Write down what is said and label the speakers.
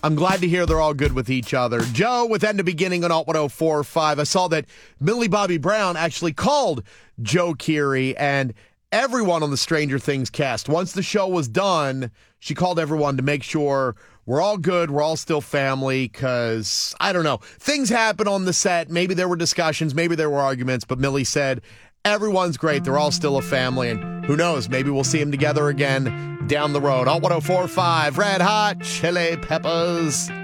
Speaker 1: I'm glad to hear they're all good with each other. Joe with End of Beginning on Alt 104.5. I saw that Millie Bobby Brown actually called Joe Keery and everyone on the Stranger Things cast. Once the show was done, she called everyone to make sure we're all good, we're all still family, because, I don't know, things happen on the set. Maybe there were discussions, maybe there were arguments, but Millie said everyone's great, they're all still a family, and who knows, maybe we'll see them together again down the road. Alt 104.5, Red Hot Chili Peppers.